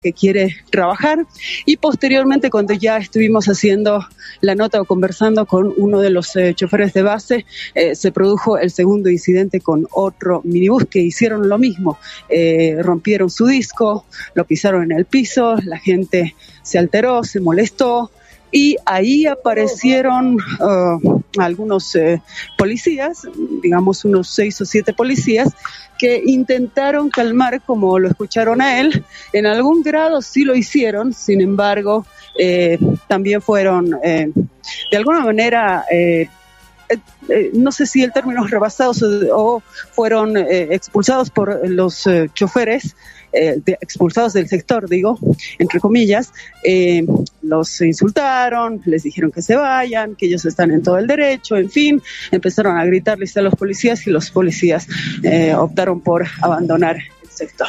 que quiere trabajar. Y posteriormente, cuando ya estuvimos haciendo la nota o conversando con uno de los choferes de base, se produjo el segundo incidente con otro minibús que hicieron lo mismo. Rompieron su disco, lo pisaron en el piso, la gente se alteró, se molestó. Y ahí aparecieron algunos policías, digamos unos 6 o 7 policías, que intentaron calmar, como lo escucharon a él. En algún grado sí lo hicieron, sin embargo, también fueron, de alguna manera, no sé si el término es rebasados o fueron expulsados por los choferes, expulsados del sector, digo, entre comillas. Los insultaron, les dijeron que se vayan, que ellos están en todo el derecho, en fin, empezaron a gritarles a los policías y los policías optaron por abandonar el sector.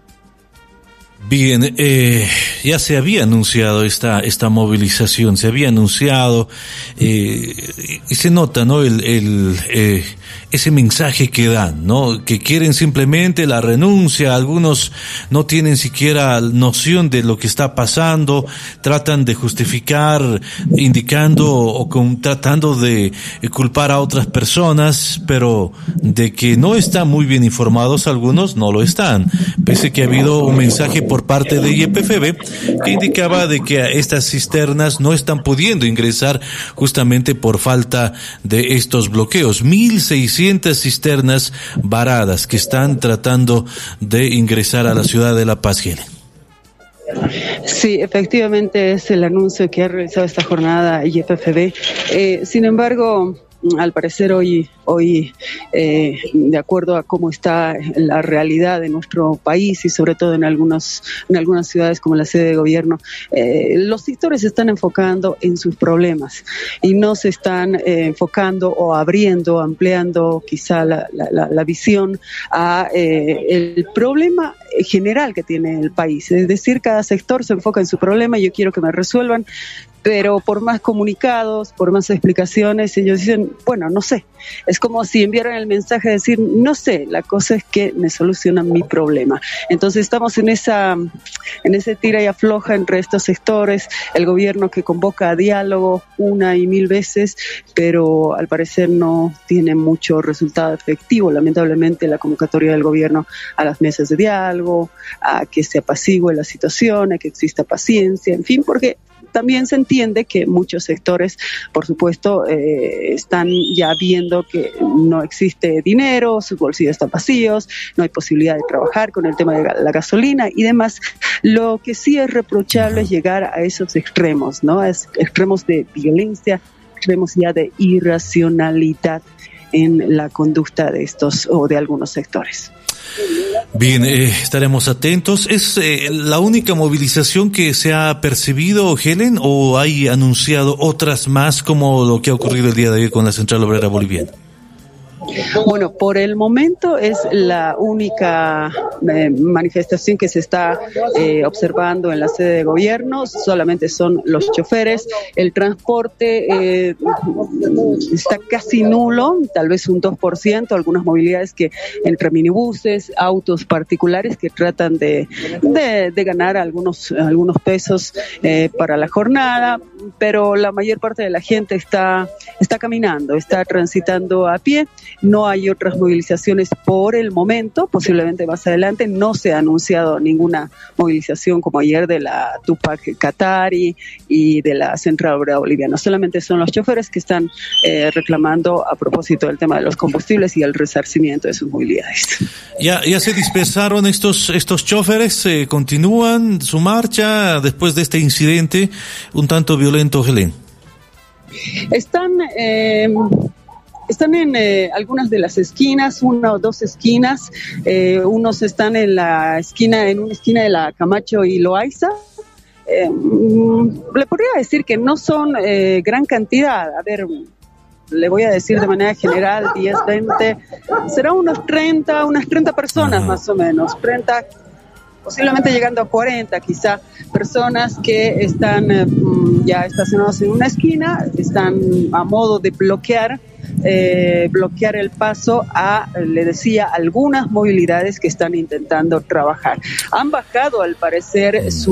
Bien, ya se había anunciado esta movilización, se había anunciado, y se nota, ¿no? Ese mensaje que dan, ¿no? Que quieren simplemente la renuncia, algunos no tienen siquiera noción de lo que está pasando, tratan de justificar, indicando o tratando de culpar a otras personas, pero de que no están muy bien informados algunos no lo están, pese que ha habido un mensaje por parte de YPFB que indicaba de que estas cisternas no están pudiendo ingresar justamente por falta de estos bloqueos. 1,600 cisternas varadas que están tratando de ingresar a la ciudad de La Paz, Helen. Sí, efectivamente es el anuncio que ha realizado esta jornada YPFB. Sin embargo, al parecer hoy de acuerdo a cómo está la realidad de nuestro país y sobre todo en algunas ciudades como la sede de gobierno, los sectores se están enfocando en sus problemas y no se están enfocando o abriendo, ampliando quizá la visión a el problema general que tiene el país. Es decir, cada sector se enfoca en su problema y yo quiero que me resuelvan, pero por más comunicados, por más explicaciones, ellos dicen, bueno, no sé. Es como si enviaran el mensaje de decir, no sé, la cosa es que me solucionan mi problema. Entonces estamos en ese tira y afloja entre estos sectores, el gobierno que convoca a diálogo 1 y 1000 veces, pero al parecer no tiene mucho resultado efectivo. Lamentablemente la convocatoria del gobierno a las mesas de diálogo, a que se apacigüe la situación, a que exista paciencia, en fin, porque también se entiende que muchos sectores, por supuesto, están ya viendo que no existe dinero, sus bolsillos están vacíos, no hay posibilidad de trabajar con el tema de la gasolina y demás. Lo que sí es reprochable es llegar a esos extremos, ¿no? A extremos de violencia, extremos ya de irracionalidad en la conducta de estos o de algunos sectores. Bien, estaremos atentos. ¿Es la única movilización que se ha percibido, Helen, o hay anunciado otras más como lo que ha ocurrido el día de hoy con la Central Obrera Boliviana? Bueno, por el momento es la única manifestación que se está observando en la sede de gobierno. Solamente son los choferes. El transporte está casi nulo, tal vez un 2%. Algunas movilidades que entre minibuses, autos particulares que tratan de ganar algunos pesos para la jornada, pero la mayor parte de la gente está caminando, está transitando a pie. No hay otras movilizaciones por el momento, posiblemente más adelante. No se ha anunciado ninguna movilización como ayer de la Tupac Katari y de la Central Obrera Boliviana. Solamente son los choferes que están reclamando a propósito del tema de los combustibles y el resarcimiento de sus movilidades. ¿Ya se dispersaron estos choferes? ¿Continúan su marcha después de este incidente un tanto violento, Helen? Están en algunas de las esquinas, 1 o 2 esquinas. Unos están en una esquina de la Camacho y Loaiza. Le podría decir que no son gran cantidad. A ver, le voy a decir de manera general, 10, 20, será unas 30 personas más o menos, 30, posiblemente llegando a 40 quizá, personas que están ya estacionadas en una esquina, están a modo de bloquear bloquear el paso a, le decía, algunas movilidades que están intentando trabajar. Han bajado, al parecer, su